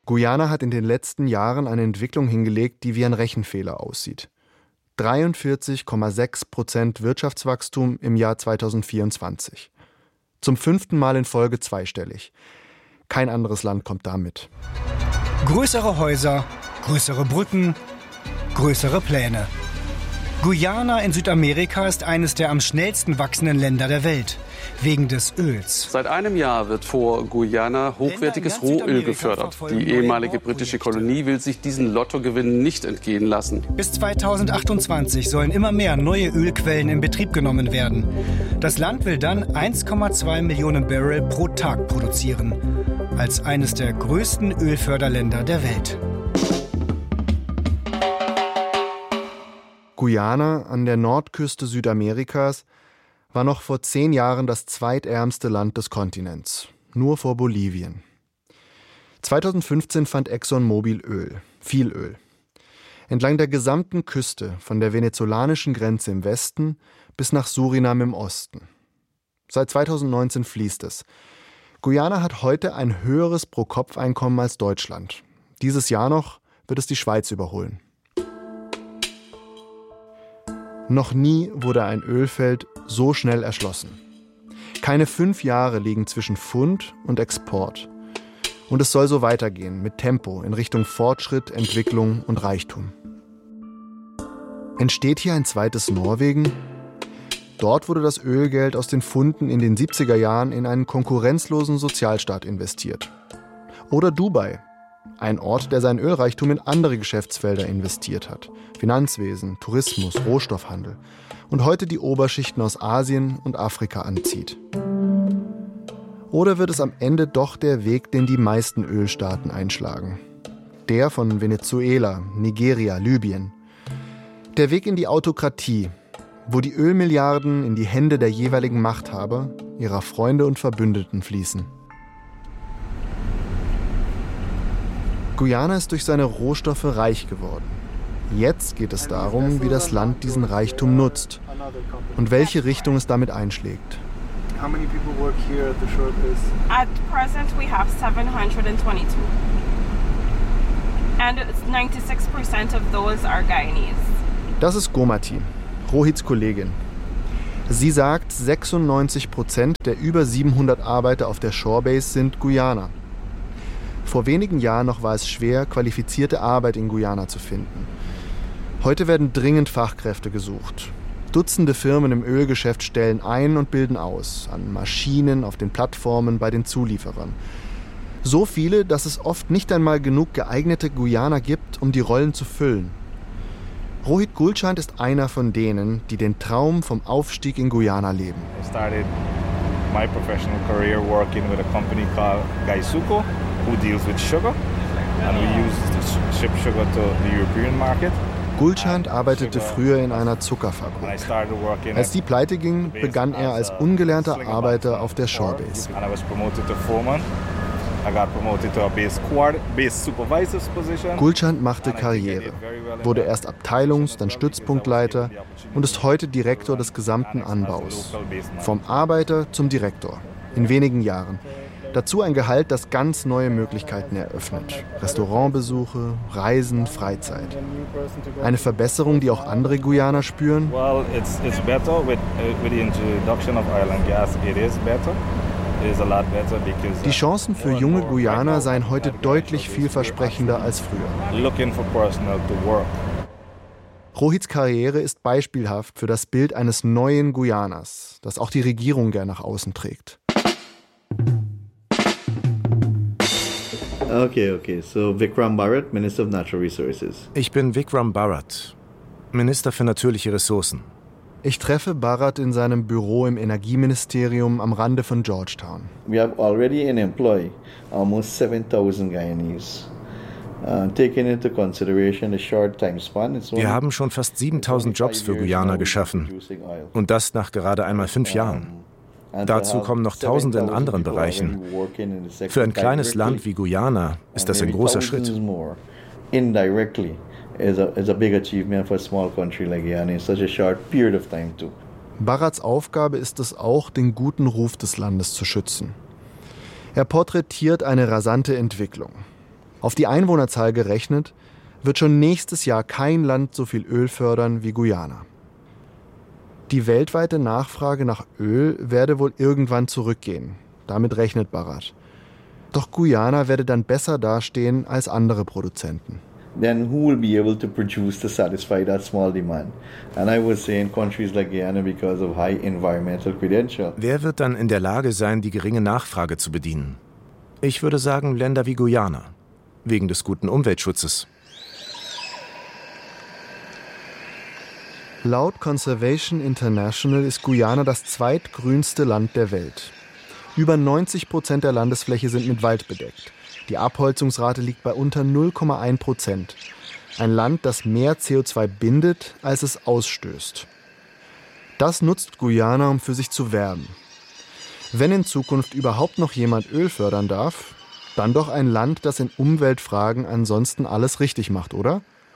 Guyana hat in den letzten Jahren eine Entwicklung hingelegt, die wie ein Rechenfehler aussieht. 43,6% Wirtschaftswachstum im Jahr 2024. Zum 5. Mal in Folge zweistellig. Kein anderes Land kommt damit. Größere Häuser, größere Brücken, größere Pläne. Guyana in Südamerika ist eines der am schnellsten wachsenden Länder der Welt. Wegen des Öls. Seit einem Jahr wird vor Guyana hochwertiges Rohöl gefördert. Die ehemalige britische Kolonie will sich diesen Lottogewinn nicht entgehen lassen. Bis 2028 sollen immer mehr neue Ölquellen in Betrieb genommen werden. Das Land will dann 1,2 Millionen Barrel pro Tag produzieren. Als eines der größten Ölförderländer der Welt. Guyana an der Nordküste Südamerikas war noch vor 10 Jahren das zweitärmste Land des Kontinents, nur vor Bolivien. 2015 fand ExxonMobil Öl, viel Öl. Entlang der gesamten Küste, von der venezolanischen Grenze im Westen bis nach Surinam im Osten. Seit 2019 fließt es. Guyana hat heute ein höheres Pro-Kopf-Einkommen als Deutschland. Dieses Jahr noch wird es die Schweiz überholen. Noch nie wurde ein Ölfeld so schnell erschlossen. Keine 5 Jahre liegen zwischen Fund und Export. Und es soll so weitergehen, mit Tempo in Richtung Fortschritt, Entwicklung und Reichtum. Entsteht hier ein zweites Norwegen? Dort wurde das Ölgeld aus den Funden in den 70er Jahren in einen konkurrenzlosen Sozialstaat investiert. Oder Dubai, ein Ort, der sein Ölreichtum in andere Geschäftsfelder investiert hat. Finanzwesen, Tourismus, Rohstoffhandel. Und heute die Oberschichten aus Asien und Afrika anzieht. Oder wird es am Ende doch der Weg, den die meisten Ölstaaten einschlagen? Der von Venezuela, Nigeria, Libyen. Der Weg in die Autokratie, wo die Ölmilliarden in die Hände der jeweiligen Machthaber, ihrer Freunde und Verbündeten fließen. Guyana ist durch seine Rohstoffe reich geworden. Jetzt geht es darum, wie das Land diesen Reichtum nutzt und welche Richtung es damit einschlägt. At present we have 722. And 96% of those are Guyanese. Das ist Gomati, Rohits Kollegin. Sie sagt, 96% der über 700 Arbeiter auf der Shorebase sind Guyaner. Vor wenigen Jahren noch war es schwer, qualifizierte Arbeit in Guyana zu finden. Heute werden dringend Fachkräfte gesucht. Dutzende Firmen im Ölgeschäft stellen ein und bilden aus, an Maschinen, auf den Plattformen, bei den Zulieferern. So viele, dass es oft nicht einmal genug geeignete Guyaner gibt, um die Rollen zu füllen. Rohit Gulchand ist einer von denen, die den Traum vom Aufstieg in Guyana leben. I started my professional career working with a company called Gaisuco, who deals with sugar, and we use to ship sugar to the European market. Gulchand arbeitete früher in einer Zuckerfabrik. Als die pleite ging, begann er als ungelernter Arbeiter auf der Shorebase. Gulchand machte Karriere, wurde erst Abteilungs-, dann Stützpunktleiter und ist heute Direktor des gesamten Anbaus. Vom Arbeiter zum Direktor, in wenigen Jahren. Dazu ein Gehalt, das ganz neue Möglichkeiten eröffnet. Restaurantbesuche, Reisen, Freizeit. Eine Verbesserung, die auch andere Guyaner spüren? Die Chancen für junge Guyaner seien heute deutlich vielversprechender als früher. Rohits Karriere ist beispielhaft für das Bild eines neuen Guyaners, das auch die Regierung gern nach außen trägt. Okay. So Vikram Bharat, Minister of Natural Resources. Ich bin Vikram Bharat, Minister für natürliche Ressourcen. Ich treffe Bharat in seinem Büro im Energieministerium am Rande von Georgetown. We have already in employ almost 7,000 Guyanese. Taking into consideration the short time span, wir haben schon fast 7.000 Jobs für Guyana geschaffen. Und das nach gerade einmal 5 Jahren. Dazu kommen noch Tausende in anderen Bereichen. Für ein kleines Land wie Guyana ist das ein großer Schritt. Bharats Aufgabe ist es auch, den guten Ruf des Landes zu schützen. Er porträtiert eine rasante Entwicklung. Auf die Einwohnerzahl gerechnet, wird schon nächstes Jahr kein Land so viel Öl fördern wie Guyana. Die weltweite Nachfrage nach Öl werde wohl irgendwann zurückgehen. Damit rechnet Bharat. Doch Guyana werde dann besser dastehen als andere Produzenten. Then who will be able to produce to satisfy that small demand? And I would say in countries like Guyana because of high environmental credential. Wer wird dann in der Lage sein, die geringe Nachfrage zu bedienen? Ich würde sagen, Länder wie Guyana, wegen des guten Umweltschutzes. Laut Conservation International ist Guyana das zweitgrünste Land der Welt. Über 90% der Landesfläche sind mit Wald bedeckt. Die Abholzungsrate liegt bei unter 0,1%. Ein Land, das mehr CO2 bindet, als es ausstößt. Das nutzt Guyana, um für sich zu werben. Wenn in Zukunft überhaupt noch jemand Öl fördern darf, dann doch ein Land, das in Umweltfragen ansonsten alles richtig macht, oder?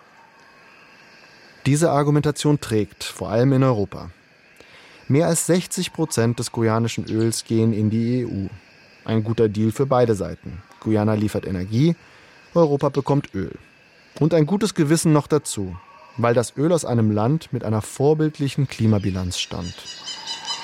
Diese Argumentation trägt, vor allem in Europa. Mehr als 60% des guyanischen Öls gehen in die EU. Ein guter Deal für beide Seiten. Guyana liefert Energie, Europa bekommt Öl. Und ein gutes Gewissen noch dazu, weil das Öl aus einem Land mit einer vorbildlichen Klimabilanz stammt.